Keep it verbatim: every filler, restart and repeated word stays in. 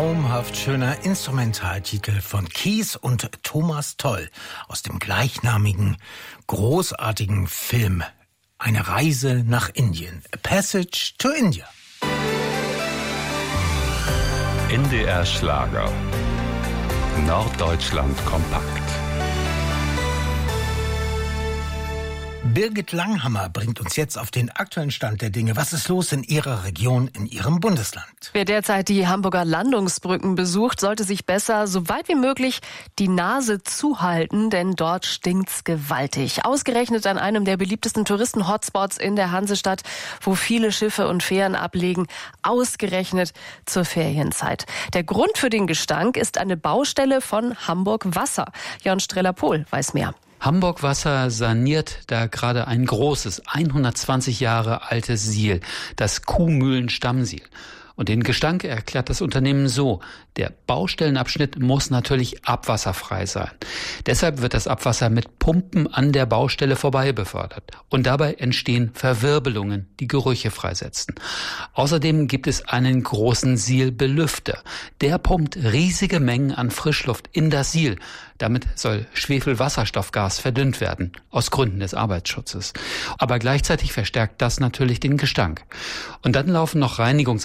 traumhaft schöner Instrumentaltitel von Keys und Thomas Toll aus dem gleichnamigen, großartigen Film Eine Reise nach Indien. A Passage to India. N D R Schlager. Norddeutschland kompakt. Birgit Langhammer bringt uns jetzt auf den aktuellen Stand der Dinge. Was ist los in Ihrer Region, in Ihrem Bundesland? Wer derzeit die Hamburger Landungsbrücken besucht, sollte sich besser, so weit wie möglich, die Nase zuhalten, denn dort stinkt's gewaltig. Ausgerechnet an einem der beliebtesten Touristen-Hotspots in der Hansestadt, wo viele Schiffe und Fähren ablegen, ausgerechnet zur Ferienzeit. Der Grund für den Gestank ist eine Baustelle von Hamburg Wasser. Jon Streller-Pohl weiß mehr. Hamburg Wasser saniert da gerade ein großes, hundertzwanzig Jahre altes Siel, das Kuhmühlen-Stammsiel. Und den Gestank erklärt das Unternehmen so: Der Baustellenabschnitt muss natürlich abwasserfrei sein. Deshalb wird das Abwasser mit Pumpen an der Baustelle vorbei befördert. Und dabei entstehen Verwirbelungen, die Gerüche freisetzen. Außerdem gibt es einen großen Sielbelüfter. Der pumpt riesige Mengen an Frischluft in das Siel. Damit soll Schwefelwasserstoffgas verdünnt werden, aus Gründen des Arbeitsschutzes. Aber gleichzeitig verstärkt das natürlich den Gestank. Und dann laufen noch Reinigungs